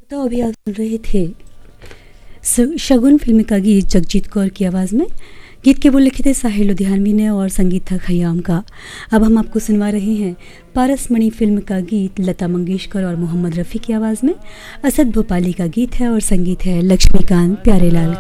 तो अभी आप सुन रहे थे शगुन फिल्म का गीत जगजीत कौर की आवाज़ में। गीत के बोल लिखे थे साहिल लुधियानवी ने और संगीत था खयाम का। अब हम आपको सुनवा रहे हैं पारसमणि फिल्म का गीत लता मंगेशकर और मोहम्मद रफ़ी की आवाज़ में। असद भोपाली का गीत है और संगीत है लक्ष्मीकांत प्यारेलाल